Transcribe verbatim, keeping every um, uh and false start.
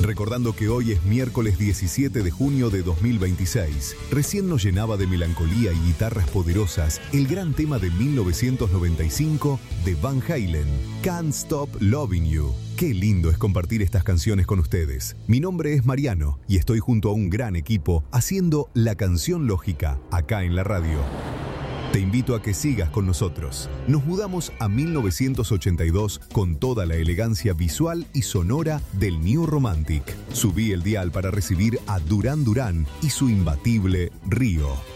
Recordando que hoy es miércoles diecisiete de junio de dos mil veintiséis, recién nos llenaba de melancolía y guitarras poderosas el gran tema de mil novecientos noventa y cinco de Van Halen, Can't Stop Loving You. Qué lindo es compartir estas canciones con ustedes. Mi nombre es Mariano y estoy junto a un gran equipo haciendo La Canción Lógica acá en la radio. Te invito a que sigas con nosotros. Nos mudamos a mil novecientos ochenta y dos con toda la elegancia visual y sonora del New Romantic. Subí el dial para recibir a Duran Duran y su imbatible Río.